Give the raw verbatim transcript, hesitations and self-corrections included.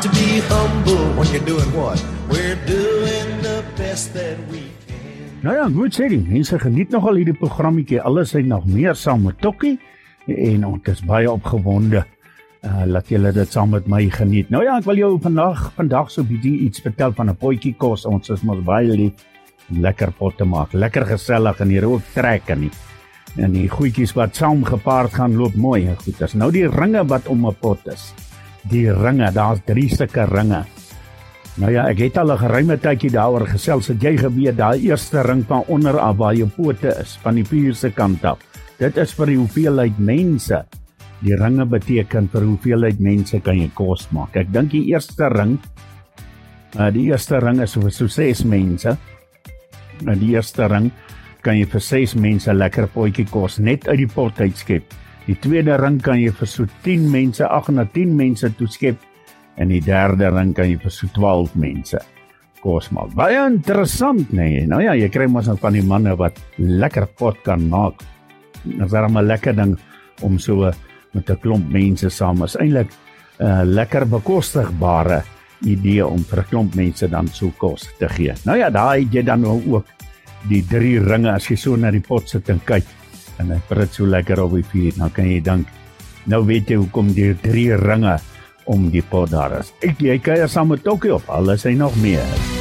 to be humble when you're doing what? We're doing the best that we can. Nou ja, ek moet sê, die mense geniet nogal hierdie programmetjie, alles het nog meer saam met Tokkie, en ons is baie opgewonde, uh, laat julle dit saam met my geniet. Nou ja, ek wil jou vandag, vandag so bietjie iets vertel van 'n potjie kos, ons is mos baie lief om lekker pot te maak, lekker gesellig en hier ook trek en nie. En die goedjies wat saam gepaard gaan loop mooi en goed is. Nou die ringe wat om 'n pot is. Die ringe, daar's drie sulke ringe. Nou ja, ek het al 'n geruime tydjie daaroor gesels, het jy geweet, daai eerste ring van onder af waar jou pote is, van die vuur se kant af. Dit is vir die hoeveelheid mense. Die ringe beteken vir hoeveelheid mense kan jy kos maak. Ek dink die eerste ring, uh, die eerste ring is vir so ses mense. En die eerste ring kan jy vir ses mense lekker potjie kos, net uit die pot uitskep. Die tweede ring kan jy vir so tien mense, ag na tien mense toeskep. En die derde ring kan jy vir so twaalf mense kos maak. Baie interessant, nee. Nou ja, jy kry mos van die manne wat lekker pot kan maak. Dit is daarom 'n lekker ding om so met 'n klomp mense saam. Is eintlik 'n uh, lekker bekostigbare idee om vir 'n klomp mense dan so kos te gee. Nou ja, daar het jy dan nou ook die drie ringe as jy so na die pot sit en kyk. En hy prit so lekker op die vuur. Nou kan jy dink, nou weet jy hoekom die drie ringe om die pot daar is. Ek jy kuier saam met Tokkie op, alles hy nog meer.